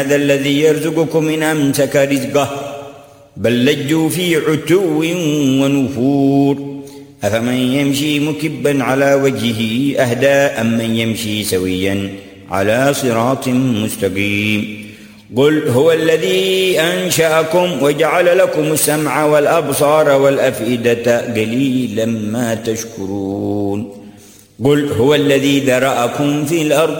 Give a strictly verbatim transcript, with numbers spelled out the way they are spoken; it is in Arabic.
هذا الذي يرزقكم إن أمسك رزقه بل لجوا في عتو ونفور أفمن يمشي مكبا على وجهه أهدى أم من يمشي سويا على صراط مستقيم قل هو الذي أنشأكم وجعل لكم السمع والأبصار والأفئدة قليلا ما تشكرون قل هو الذي ذرأكم في الأرض